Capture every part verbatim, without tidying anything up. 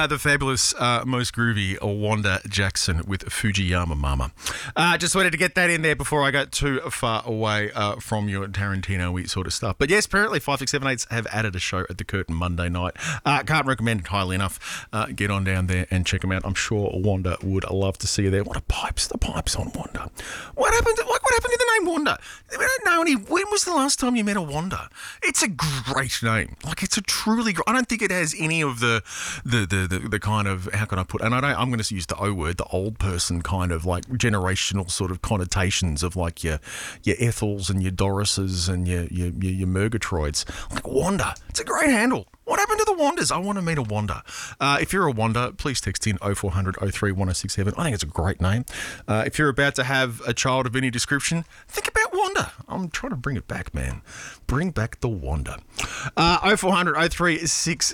uh, the fabulous, uh, most groovy Wanda Jackson with Fujiyama Mama. Uh, just wanted to get that in there before I got too far away uh, from your Tarantino-y sort of stuff. But yes, apparently five six seven eights have added a show at the Curtain Monday night. Uh, can't recommend it highly enough. Uh, get on down there and check them out. I'm sure Wanda would love to see you there. What a pipes, the pipes on Wanda. What happened to, like, what happened to the name Wanda? We don't know any. When was the last time you met a Wanda? It's a great name. Like, it's a truly great. I don't think it has any of the the the the, the kind of, how can I put, and I don't, I'm going to use the O word, the old person kind of like generational sort of connotations of like your your Ethels and your Dorises and your your your, your Murgatroyds. Like Wanda, it's a great handle. What happened to the Wandas? I want to meet a Wanda. Uh, if you're a Wanda, please text in oh four hundred oh three one oh six seven. I think it's a great name. Uh, if you're about to have a child of any description, think about Wanda. I'm trying to bring it back, man. Bring back the Wanda. Uh, oh four hundred oh three six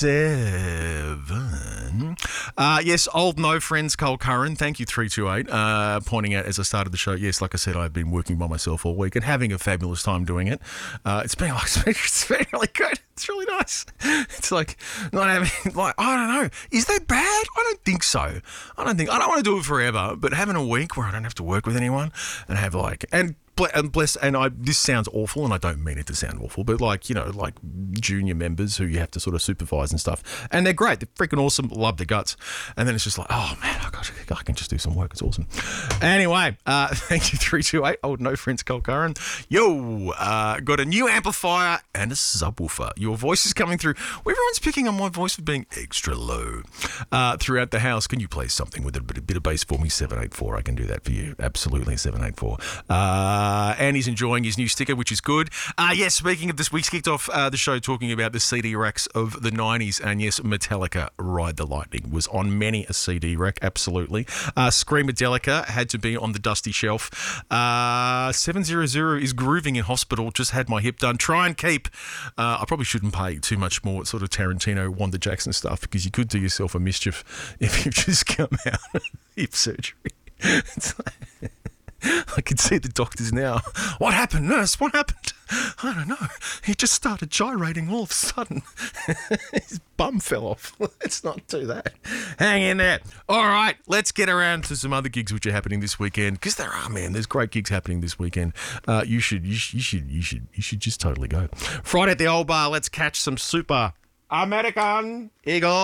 seven. Uh, yes, old no friends, Cole Curran. Thank you, three two eight. Uh, pointing out as I started the show, yes, like I said, I've been working by myself all week and having a fabulous time doing it. Uh, it's been like, it's been really good. It's really nice. It's like not having, like, I don't know. Is that bad? I don't think so. I don't think, I don't want to do it forever, but having a week where I don't have to work with anyone and have like, and and bless, and I, this sounds awful, and I don't mean it to sound awful, but like, you know, like junior members who you have to sort of supervise and stuff, and they're great, they're freaking awesome, love their guts, and then it's just like, oh man, I, gosh, I can just do some work, it's awesome. Anyway, uh, thank you, three two eight, old no friends, Cole Curran. Yo, uh, got a new amplifier and a subwoofer. Your voice is coming through. Well, everyone's picking on my voice for being extra low uh, throughout the house. Can you play something with a bit, a bit of bass for me? seven eight four, I can do that for you, absolutely, seven eight four. Uh, Uh, and he's enjoying his new sticker, which is good. Uh, yes, speaking of this, we kicked off uh, the show talking about the C D racks of the nineties. And yes, Metallica, Ride the Lightning, was on many a C D rack, absolutely. Uh, Screamadelica had to be on the dusty shelf. Uh, seven hundred is grooving in hospital, just had my hip done. Try and keep. Uh, I probably shouldn't pay too much more sort of Tarantino, Wanda Jackson stuff, because you could do yourself a mischief if you just come out of hip surgery. It's like, I can see the doctors now. What happened, nurse? What happened? I don't know. He just started gyrating all of a sudden. His bum fell off. Let's not do that. Hang in there. All right, let's get around to some other gigs which are happening this weekend, because there are, man. There's great gigs happening this weekend. Uh, you should, you should, you should, you should, you should just totally go. Friday at the Old Bar. Let's catch some super American Eagle.